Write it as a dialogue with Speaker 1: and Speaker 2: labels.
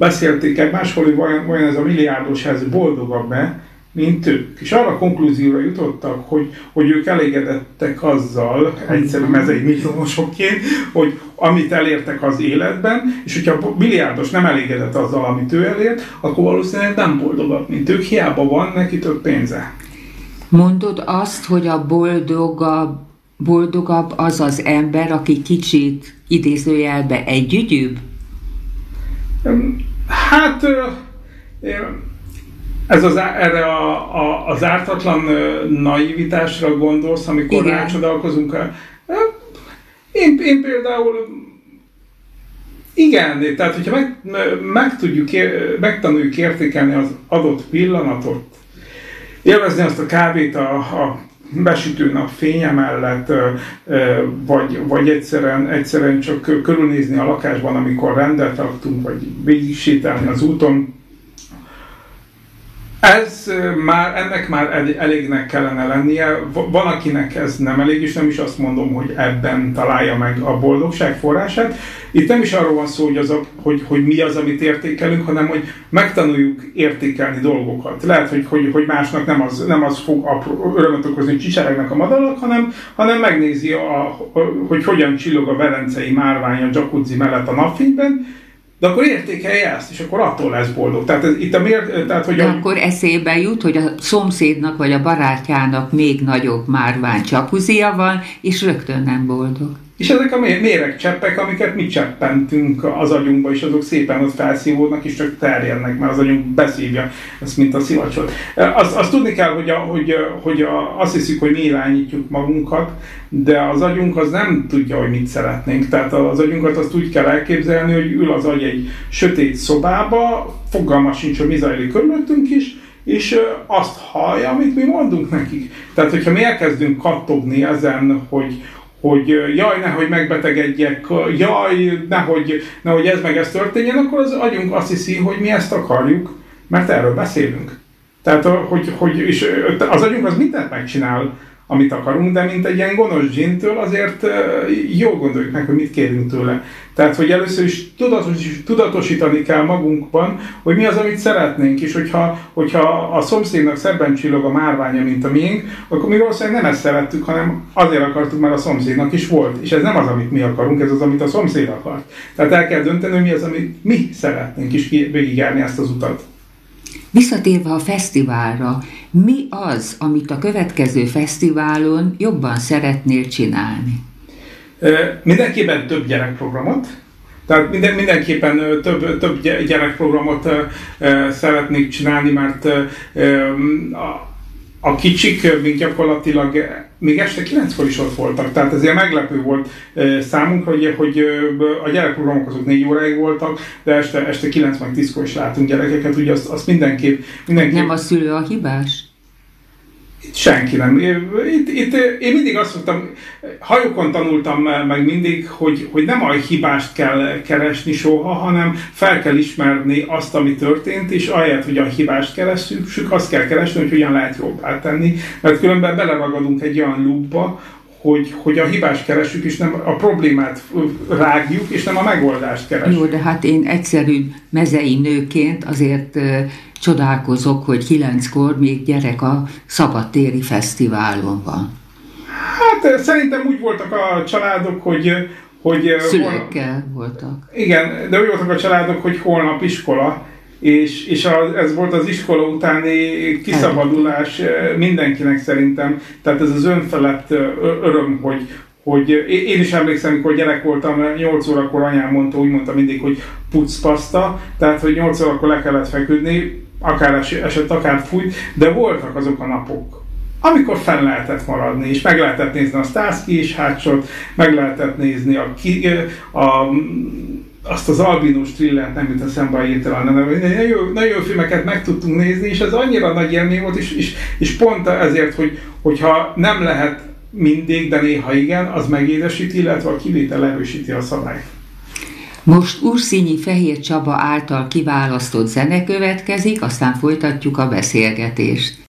Speaker 1: beszélték egymásról, hogy vajon ez a milliárdos ez boldogabb-e, mint ők. És arra a konklúzióra jutottak, hogy ők elégedettek azzal, egyszerű mezei milliómosokként, hogy amit elértek az életben, és hogyha a milliárdos nem elégedett azzal, amit ő elért, akkor valószínűleg nem boldogabb, mint ők, hiába van neki több pénze.
Speaker 2: Mondod azt, hogy a boldogabb az az ember, aki kicsit idézőjelbe együgyűbb?
Speaker 1: Hát ez erre az ártatlan naivitásra gondolsz, amikor rácsodálkozunk. Én például igen, tehát hogyha megtanuljuk értékelni az adott pillanatot, élvezni azt a kávét a besütő nap fénye mellett, vagy egyszerűen csak körülnézni a lakásban, amikor rendet raktunk, vagy végig sétálni az úton. Ennek már elégnek kellene lennie. Van, akinek ez nem elég, és nem is azt mondom, hogy ebben találja meg a boldogság forrását. Itt nem is arról van szó, hogy mi az, amit értékelünk, hanem hogy megtanuljuk értékelni dolgokat. Lehet, hogy másnak nem az fog örömet okozni, hogy csicseregnek a madarak, hanem megnézi, hogy hogyan csillog a velencei márvány a jacuzzi mellett a napfényben, de akkor értékelje ezt, és akkor attól lesz boldog.
Speaker 2: De akkor eszébe jut, hogy a szomszédnak vagy a barátjának még nagyobb márvány jacuzia van, és rögtön nem boldog.
Speaker 1: És ezek a méregcseppek, amiket mi cseppentünk az agyunkba, és azok szépen ott felszívódnak, és csak terjednek, mert az agyunk beszívja ezt, mint a szivacsot. Azt tudni kell, hogy azt hiszük, hogy mi irányítjuk magunkat, de az agyunk az nem tudja, hogy mit szeretnénk. Tehát az agyunkat azt úgy kell elképzelni, hogy ül az agy egy sötét szobába, fogalma sincs, hogy mi zajlik körülöttünk is, és azt hallja, amit mi mondunk nekik. Tehát, hogyha mi elkezdünk kattogni ezen, hogy jaj, nehogy megbetegedjek, jaj, nehogy ez meg ez történjen, akkor az agyunk azt hiszi, hogy mi ezt akarjuk, mert erről beszélünk. Tehát, és az agyunk az mindent megcsinál, amit akarunk, de mint egy ilyen gonosz dzsintől azért jól gondoljuk meg, hogy mit kérünk tőle. Tehát, hogy először is tudatosítani kell magunkban, hogy mi az, amit szeretnénk, és hogyha a szomszédnak szebben csillog a márványa, mint a miénk, akkor mi valószínűleg nem ezt szerettük, hanem azért akartuk, mert a szomszédnak is volt. És ez nem az, amit mi akarunk, ez az, amit a szomszéd akart. Tehát el kell dönteni, hogy mi az, amit mi szeretnénk, és végigjárni ezt az utat.
Speaker 2: Visszatérve a fesztiválra, mi az, amit a következő fesztiválon jobban szeretnél csinálni?
Speaker 1: Mindenképpen több gyerekprogramot. Tehát mindenképpen több gyerekprogramot szeretnék csinálni, mert a kicsik még gyakorlatilag még este 9-kor is ott voltak, tehát ezért meglepő volt számunkra, hogy a gyerekprogramok azok 4 óráig voltak, de este 9 meg 10-kor is látunk gyerekeket, ugye azt mindenképp...
Speaker 2: Nem a szülő a hibás?
Speaker 1: Itt senki nem. Én mindig azt mondtam, hajókon tanultam meg mindig, hogy nem a hibást kell keresni soha, hanem fel kell ismerni azt, ami történt, és ahelyett, hogy a hibást keressük, azt kell keresni, hogy hogyan lehet jobbá tenni, mert különben beleragadunk egy olyan loopba, hogy a hibást keresünk, és nem a problémát rágjuk, és nem a megoldást keresünk.
Speaker 2: Jó, de hát én egyszerű mezei nőként azért csodálkozok, hogy 9-kor még gyerek a szabadtéri fesztiválon van.
Speaker 1: Hát szerintem úgy voltak a családok, hogy
Speaker 2: szülőkkel voltak.
Speaker 1: Igen, de úgy voltak a családok, hogy holnap iskola, és ez volt az iskola utáni kiszabadulás mindenkinek szerintem. Tehát ez az önfelett öröm, hogy én is emlékszem, amikor gyerek voltam, 8 órakor anyám mondta, úgy mondta mindig, hogy pucpaszta, tehát hogy 8 órakor le kellett feküdni, akár esett, akár fújt, de voltak azok a napok, amikor fenn lehetett maradni, és meg lehetett nézni a Starsky és Hutchot, meg lehetett nézni azt az albinus thrillert, nem jut eszembe a hirtelen, nagyon jó filmeket meg tudtunk nézni, és ez annyira nagy élmény volt, és pont ezért, hogyha nem lehet mindig, de néha igen, az megédesíti, illetve a kivétel erősíti a szabályt.
Speaker 2: Most Urszínyi Fehér Csaba által kiválasztott zene következik, aztán folytatjuk a beszélgetést.